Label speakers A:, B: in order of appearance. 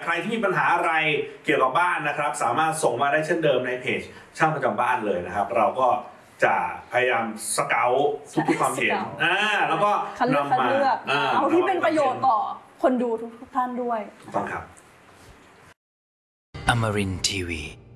A: รที่มีปัญหาอะไรเกี่ยวกับบ้านนะครับสามารถส่งมาได้เช่นเดิมในเพจช่างประจำบ้านเลยนะครับเราก็จะพยายามสเกาทุกความเห็นแล้วก็นำมา
B: เอาที่เป็นประโยชน์ต่อคนดูทุกท่านด้วย
A: ถูกต้องครับ
C: Amarin Tiwi